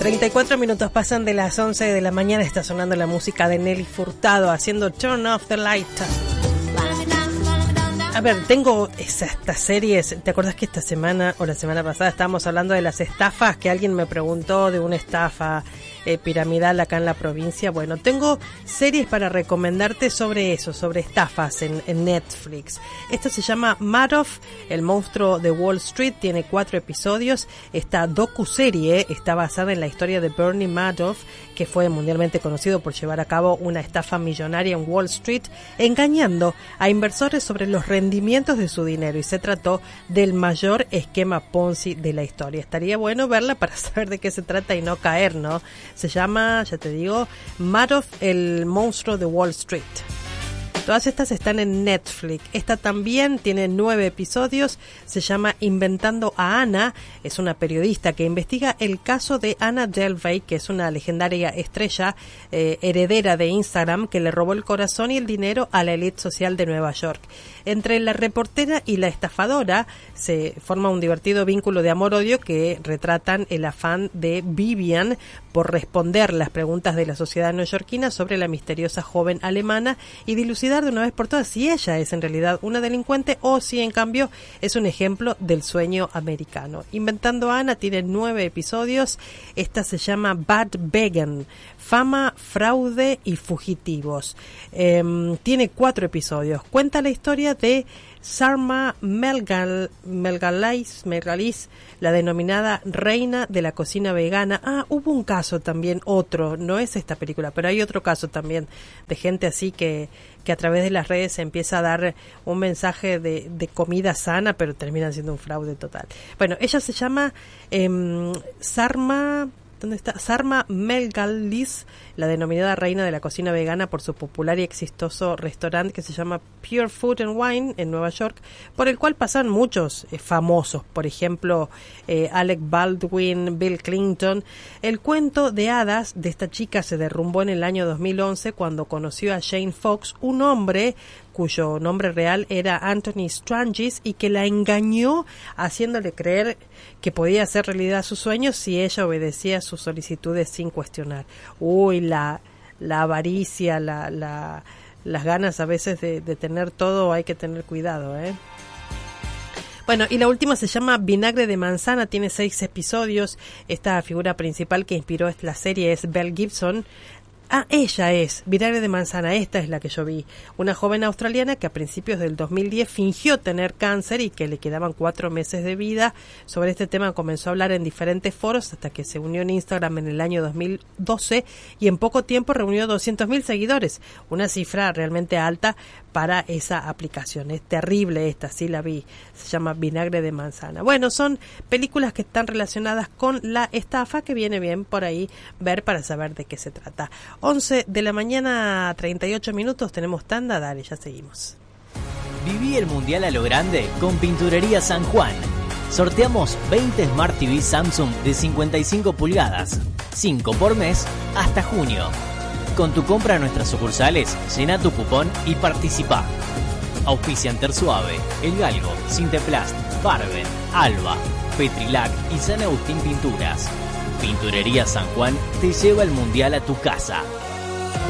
34 minutos pasan de las 11 de la mañana. Está sonando la música de Nelly Furtado haciendo Turn Off the Light. A ver, tengo estas series. ¿Te acordás que esta semana o la semana pasada estábamos hablando de las estafas? Que alguien me preguntó de una estafa piramidal acá en la provincia. Bueno, tengo series para recomendarte sobre eso, sobre estafas en Netflix. Esta se llama Madoff, el monstruo de Wall Street. Tiene 4 episodios. Esta docuserie está basada en la historia de Bernie Madoff, que fue mundialmente conocido por llevar a cabo una estafa millonaria en Wall Street, engañando a inversores sobre los rendimientos de su dinero, y se trató del mayor esquema Ponzi de la historia. Estaría bueno verla para saber de qué se trata y no caer, ¿no? Se llama, ya te digo, Madoff, el monstruo de Wall Street. Todas estas están en Netflix. Esta también tiene 9 episodios. Se llama Inventando a Ana. Es una periodista que investiga el caso de Anna Delvey, que es una legendaria estrella heredera de Instagram, que le robó el corazón y el dinero a la élite social de Nueva York. Entre la reportera y la estafadora se forma un divertido vínculo de amor-odio que retratan el afán de Vivian por responder las preguntas de la sociedad neoyorquina sobre la misteriosa joven alemana y dilucidar de una vez por todas si ella es en realidad una delincuente o si en cambio es un ejemplo del sueño americano. Inventando a Ana tiene 9 episodios. Esta se llama Bad Vegan, fama, fraude y fugitivos. Tiene 4 episodios. Cuenta la historia de Sarma Melgalis, la denominada reina de la cocina vegana. Hubo un caso también, otro, no es esta película, pero hay otro caso también de gente así que a través de las redes se empieza a dar un mensaje de comida sana, pero terminan siendo un fraude total. Bueno, ella se llama Sarma... ¿Dónde está? Sarma Melgalis, la denominada reina de la cocina vegana por su popular y exitoso restaurante que se llama Pure Food and Wine en Nueva York, por el cual pasan muchos famosos, por ejemplo, Alec Baldwin, Bill Clinton. El cuento de hadas de esta chica se derrumbó en el año 2011 cuando conoció a Shane Fox, un hombre cuyo nombre real era Anthony Strangis, y que la engañó haciéndole creer que podía hacer realidad sus sueños si ella obedecía sus solicitudes sin cuestionar. La avaricia, las ganas a veces de tener todo, hay que tener cuidado, ¿eh? Bueno, y la última se llama Vinagre de Manzana, tiene 6 episodios. Esta figura principal que inspiró la serie es Belle Gibson. Ella es Vinagre de Manzana, esta es la que yo vi. Una joven australiana que a principios del 2010 fingió tener cáncer y que le quedaban 4 meses de vida. Sobre este tema comenzó a hablar en diferentes foros hasta que se unió en Instagram en el año 2012 y en poco tiempo reunió 200.000 seguidores. Una cifra realmente alta para esa aplicación. Es terrible esta, sí la vi. Se llama Vinagre de Manzana. Bueno, son películas que están relacionadas con la estafa, que viene bien por ahí ver para saber de qué se trata. 11 de la mañana, 38 minutos, tenemos tanda, dale, ya seguimos. Viví el Mundial a lo grande con Pinturería San Juan. Sorteamos 20 Smart TV Samsung de 55 pulgadas, 5 por mes, hasta junio. Con tu compra en nuestras sucursales, llena tu cupón y participa. Auspician Tersuave, El Galgo, Sinteplast, Farben, Alba, Petrilac y San Agustín Pinturas. Pinturería San Juan te lleva el Mundial a tu casa.